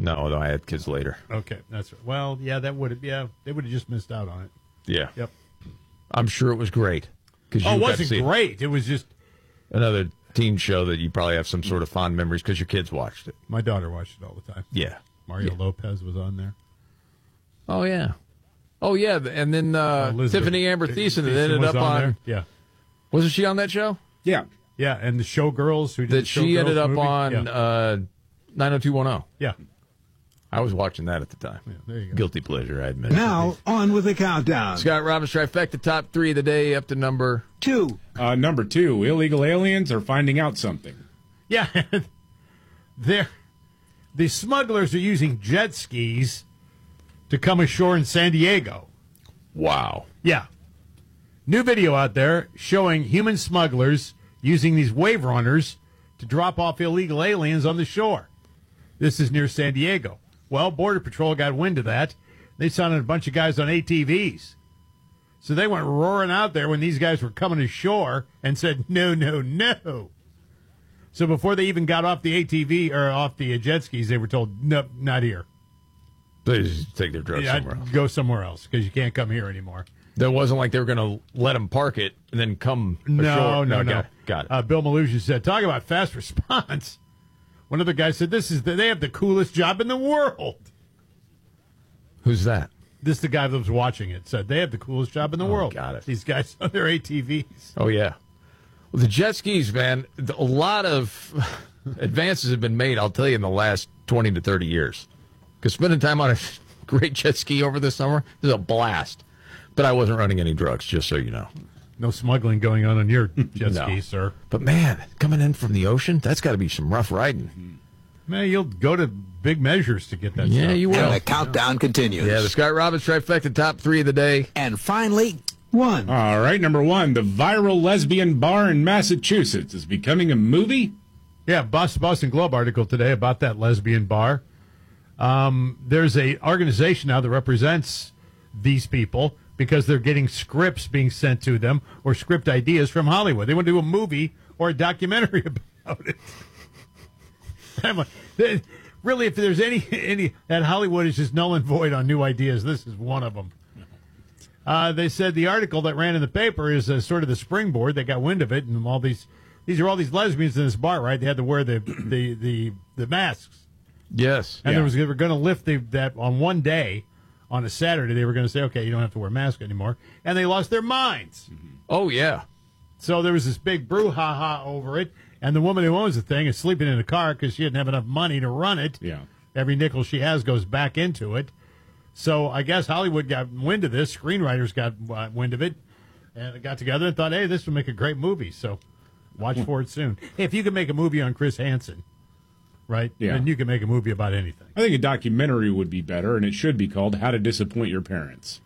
No, I had kids later. Okay, that's right. Well, yeah, they would have just missed out on it. Yeah. Yep. I'm sure it was great. It wasn't great. It was just another teen show that you probably have some sort of fond memories because your kids watched it. My daughter watched it all the time. Yeah. Mario Lopez was on there. Oh, yeah. Oh, yeah. And then Tiffany Amber Thiessen that ended up on there. Yeah. Wasn't she on that show? Yeah. Yeah, and the Showgirls. Who did that she ended up movie? on 90210. Yeah. I was watching that at the time. Yeah, there you go. Guilty pleasure, I admit. Now, on with the countdown. Scott Robbins trifecta, top 3 of the day, up to number 2. Number 2, illegal aliens are finding out something. Yeah. The smugglers are using jet skis to come ashore in San Diego. Wow. Yeah. New video out there showing human smugglers using these wave runners to drop off illegal aliens on the shore. This is near San Diego. Well, Border Patrol got wind of that. They sounded a bunch of guys on ATVs. So they went roaring out there when these guys were coming ashore and said, no, no, no. So before they even got off the ATV or off the jet skis, they were told, nope, not here. Please take their drugs somewhere else. Go somewhere else because you can't come here anymore. There wasn't like they were going to let them park it and then come ashore. No. Got it. Bill Malusian said, talk about fast response. One other guy said, they have the coolest job in the world. Who's that? This the guy that was watching it said they have the coolest job in the world. Got it. These guys on their ATVs. Oh, yeah. Well, the jet skis, man, a lot of advances have been made, I'll tell you, in the last 20 to 30 years. Because spending time on a great jet ski over the summer is a blast. But I wasn't running any drugs, just so you know. No smuggling going on your jet ski, sir. But, man, coming in from the ocean, that's got to be some rough riding. Man, you'll go to big measures to get that stuff. Yeah, you will. And the countdown continues. Yeah, the Scott Robbins trifecta, top 3 of the day. And finally, 1. All right, number 1, the viral lesbian bar in Massachusetts is becoming a movie. Yeah, Boston Globe article today about that lesbian bar. There's a organization now that represents these people because they're getting scripts being sent to them or script ideas from Hollywood. They want to do a movie or a documentary about it. I'm like, really, if there's any that Hollywood is just null and void on new ideas, this is one of them. They said the article that ran in the paper is sort of the springboard. They got wind of it, and these are all these lesbians in this bar, right? They had to wear the masks. Yes. And they were going to lift that on one day, on a Saturday. They were going to say, okay, you don't have to wear a mask anymore. And they lost their minds. Oh, yeah. So there was this big brouhaha over it. And the woman who owns the thing is sleeping in a car because she didn't have enough money to run it. Yeah. Every nickel she has goes back into it. So I guess Hollywood got wind of this. Screenwriters got wind of it. And got together and thought, hey, this would make a great movie. So watch for it soon. Hey, if you can make a movie on Chris Hansen, right? Yeah. Then you can make a movie about anything. I think a documentary would be better, and it should be called How to Disappoint Your Parents.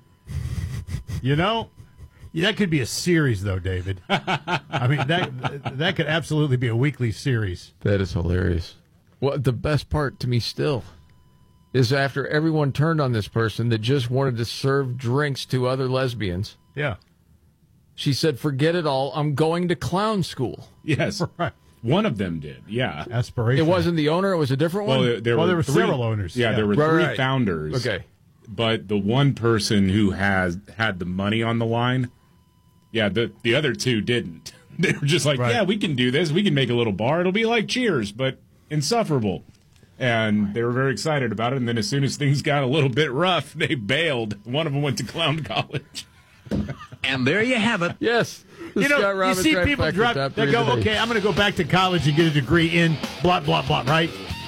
You know, that could be a series, though, David. I mean, that could absolutely be a weekly series. That is hilarious. Well, the best part to me still is after everyone turned on this person that just wanted to serve drinks to other lesbians. Yeah. She said, forget it all. I'm going to clown school. Yes. Right. One of them did, yeah. Aspiration. It wasn't the owner. It was a different one. Well, there were several owners. Yeah, there were Right, three founders. Okay. But the one person who had the money on the line, yeah, the other two didn't. They were just like, yeah, we can do this. We can make a little bar. It'll be like Cheers, but insufferable. And they were very excited about it. And then as soon as things got a little bit rough, they bailed. One of them went to clown college. And there you have it. Yes. You know, you see people drop, they go, okay, I'm going to go back to college and get a degree in blah, blah, blah, right?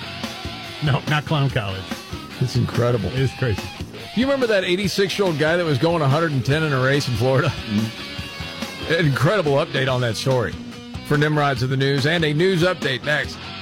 No, not clown college. It's incredible. It is crazy. Do you remember that 86-year-old guy that was going 110 in a race in Florida? Mm-hmm. An incredible update on that story. For Nimrods of the News and a news update next.